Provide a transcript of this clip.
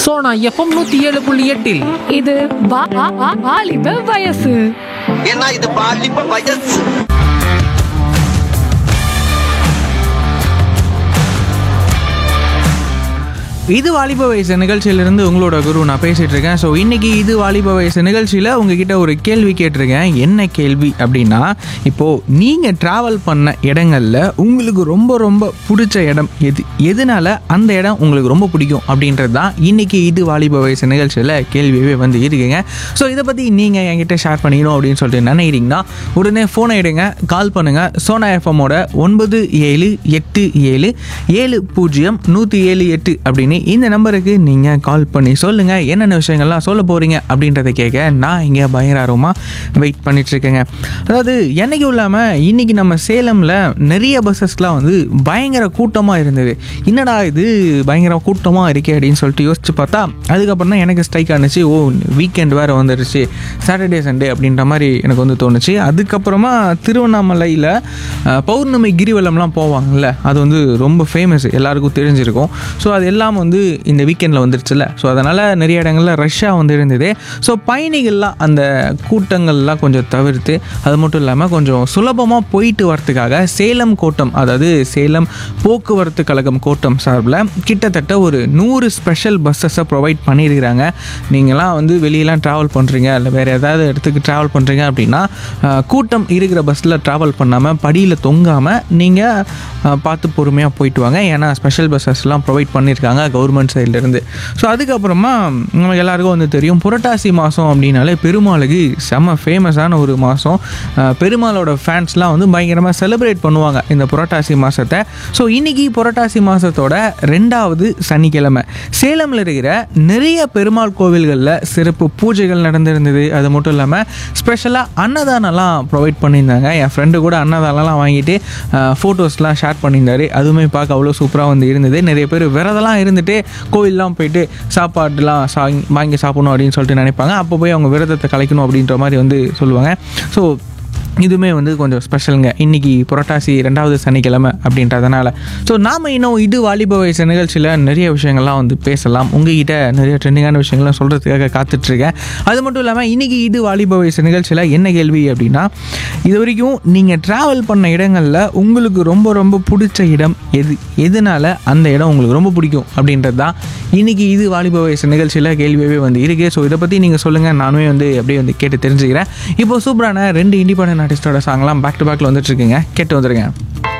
Sona FM 107.8 இது வாலிப வயசு. ஏன்னா இது பாலிப்ப வயசு. இது வாலிப வயசு நிகழ்ச்சியிலிருந்து உங்களோட குரு நான் பேசிகிட்டு இருக்கேன். ஸோ இன்றைக்கி இது வாலிப வயசு நிகழ்ச்சியில் உங்ககிட்ட ஒரு கேள்வி கேட்டிருக்கேன். என்ன கேள்வி அப்படின்னா, இப்போது நீங்கள் ட்ராவல் பண்ண இடங்களில் உங்களுக்கு ரொம்ப ரொம்ப பிடிச்ச இடம் எதனால அந்த இடம் உங்களுக்கு ரொம்ப பிடிக்கும் அப்படின்றது தான் இன்றைக்கி இது வாலிப வயசு நிகழ்ச்சியில் கேள்வியவே வந்து இருக்குங்க. ஸோ இதை பற்றி நீங்கள் என்கிட்ட ஷேர் பண்ணிக்கணும் அப்படின்னு சொல்லிட்டு நினைக்கிறீங்கன்னா உடனே ஃபோனை எடுங்க, கால் பண்ணுங்கள். சோனா எஃப்எம்மோட 9787070178 அப்படின்னு இந்த நம்பருக்கு நீங்கள் கால் பண்ணி சொல்லுங்கள் என்னென்ன விஷயங்கள்லாம் சொல்ல போகிறீங்க அப்படின்றத கேட்க நான் இங்கே பயங்கரமாக வெயிட் பண்ணிகிட்ருக்கேங்க. அதாவது என்றைக்கும் இல்லாமல் இன்றைக்கி நம்ம சேலமில் நிறைய பஸ்ஸஸ்லாம் வந்து பயங்கர கூட்டமாக இருந்தது. என்னடா இது பயங்கர கூட்டமாக இருக்கே அப்படின்னு சொல்லிட்டு யோசிச்சு பார்த்தா அதுக்கப்புறம் தான் எனக்கு ஸ்ட்ரைக் ஆனிச்சு. வீக்கெண்ட் வேறு வந்துடுச்சு, சாட்டர்டே சண்டே அப்படின்ற மாதிரி எனக்கு வந்து தோணுச்சு. அதுக்கப்புறமா திருவண்ணாமலையில் பௌர்ணமி கிரிவலம்லாம் போவாங்கள்ல, அது வந்து ரொம்ப ஃபேமஸ், எல்லாருக்கும் தெரிஞ்சிருக்கும். ஸோ அது எல்லாம் வந்து இந்த வீக்கெண்டில் வந்துருச்சுல்ல. ஸோ அதனால் நிறைய இடங்களில் ரஷ்ஷாக வந்து இருந்தது. ஸோ பயணிகள்லாம் அந்த கூட்டங்கள்லாம் கொஞ்சம் தவிர்த்து, அது மட்டும் இல்லாமல் கொஞ்சம் சுலபமாக போயிட்டு வரத்துக்காக சேலம் கோட்டம், அதாவது சேலம் போக்குவரத்து கழகம் கோட்டம் சார்பில் கிட்டத்தட்ட ஒரு 100 ஸ்பெஷல் பஸ்ஸஸை ப்ரொவைட் பண்ணியிருக்கிறாங்க. நீங்களாம் வந்து வெளியெல்லாம் ட்ராவல் பண்ணுறீங்க, இல்லை வேறு ஏதாவது இடத்துக்கு ட்ராவல் பண்ணுறீங்க அப்படின்னா கூட்டம் இருக்கிற பஸ்ஸில் ட்ராவல் பண்ணாமல் படியில் தொங்காமல் நீங்கள் பார்த்து பொறுமையாக போயிட்டு வாங்க. ஏன்னா ஸ்பெஷல் பஸ்ஸஸ்லாம் ப்ரொவைட் பண்ணியிருக்காங்க கவர்மெண்ட் சைட்லேருந்து. ஸோ அதுக்கப்புறமா நமக்கு எல்லாருக்கும் வந்து தெரியும், புரட்டாசி மாதம் அப்படின்னாலே பெருமாளுக்கு செம்ம ஃபேமஸான ஒரு மாதம். பெருமாளோட ஃபேன்ஸ்லாம் வந்து பயங்கரமாக செலிப்ரேட் பண்ணுவாங்க இந்த புரட்டாசி மாதத்தை. ஸோ இன்றைக்கி புரட்டாசி மாதத்தோட 2வது சனிக்கிழமை சேலமில் இருக்கிற நிறைய பெருமாள் கோவில்களில் சிறப்பு பூஜைகள் நடந்திருந்தது. அது மட்டும் இல்லாமல் ஸ்பெஷலாக அன்னதானம்லாம் ப்ரொவைட் பண்ணியிருந்தாங்க. என் ஃப்ரெண்டு கூட அன்னதானம்லாம் வாங்கிட்டு ஃபோட்டோஸ்லாம் ஷேர் பண்ணியிருந்தார். அதுவுமே பார்க்க அவ்வளோ சூப்பராக வந்து இருந்தது. நிறைய பேர் விரதெல்லாம் இருந்துட்டு கோவிலெலாம் போயிட்டு சாப்பாடுலாம் வாங்கி சாப்பிடணும் அப்படின்னு சொல்லிட்டு நினைப்பாங்க. அப்போ போய் அவங்க விரதத்தை கலைக்கணும் அப்படின்ற மாதிரி வந்து சொல்லுவாங்க. ஸோ இதுவுமே வந்து கொஞ்சம் ஸ்பெஷலுங்க இன்றைக்கி புரட்டாசி 2வது சனிக்கிழமை அப்படின்றதுனால. ஸோ நாம் இன்னும் இது வாலிப வயசு நிகழ்ச்சியில் நிறைய விஷயங்கள்லாம் வந்து பேசலாம். உங்ககிட்ட நிறைய ட்ரெண்டிங்கான விஷயங்கள்லாம் சொல்கிறதுக்காக காத்துட்ருக்கேன். அது மட்டும் இல்லாமல் இன்றைக்கி இது வாலிப வயசு நிகழ்ச்சியில் என்ன கேள்வி அப்படின்னா, இது வரைக்கும் நீங்கள் ட்ராவல் பண்ண இடங்களில் உங்களுக்கு ரொம்ப ரொம்ப பிடிச்ச இடம் எதனால அந்த இடம் உங்களுக்கு ரொம்ப பிடிக்கும் அப்படின்றது தான் இன்றைக்கி இது வாலிப வயசு நிகழ்ச்சியில் கேள்வியாகவே வந்து இருக்குது. ஸோ இதை பற்றி நீங்கள் சொல்லுங்கள், நானுமே வந்து அப்படியே வந்து கேட்டு தெரிஞ்சுக்கிறேன். இப்போ சூப்பரான 2 இண்டிபெண்டன்ட் ஆர்டிஸ்டோட சாங்லாம் பேக் டு பேக்கில் வந்துட்டுருக்குங்க, கேட்டு வந்துடுங்க.